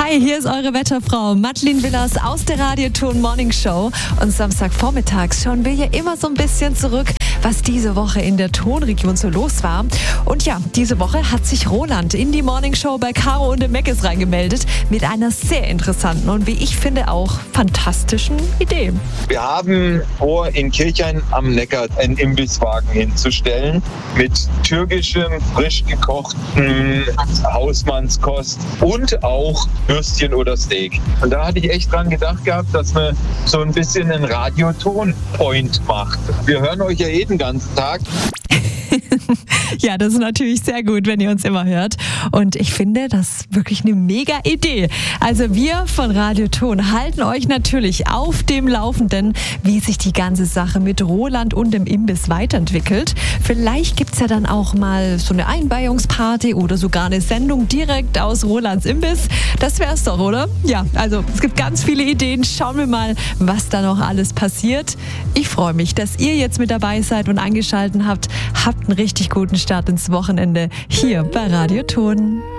Hi, hier ist eure Wetterfrau Madeleine Willers aus der Radioton Morning Show. Und Samstagvormittags schauen wir ja immer so ein bisschen zurück, was diese Woche in der Tonregion so los war. Und ja, diese Woche hat sich Roland in die Morning Show bei Caro und dem Meckes reingemeldet mit einer sehr interessanten und wie ich finde auch fantastischen Idee. Wir haben vor, in Kirchhain am Neckar einen Imbisswagen hinzustellen mit türkischem, frisch gekochten Hausmannskost und auch Würstchen oder Steak. Und da hatte ich echt dran gedacht gehabt, dass man so ein bisschen einen Radioton-Point macht. Wir hören euch ja jeden ganzen Tag. Ja, das ist natürlich sehr gut, wenn ihr uns immer hört. Und ich finde, das ist wirklich eine mega Idee. Also wir von Radioton halten euch natürlich auf dem Laufenden, wie sich die ganze Sache mit Roland und dem Imbiss weiterentwickelt. Vielleicht gibt es ja dann auch mal so eine Einweihungsparty oder sogar eine Sendung direkt aus Rolands Imbiss. Das wär's doch, oder? Ja, also es gibt ganz viele Ideen. Schauen wir mal, was da noch alles passiert. Ich freue mich, dass ihr jetzt mit dabei seid und eingeschaltet habt. Habt einen richtig guten Start ins Wochenende hier bei Radioton.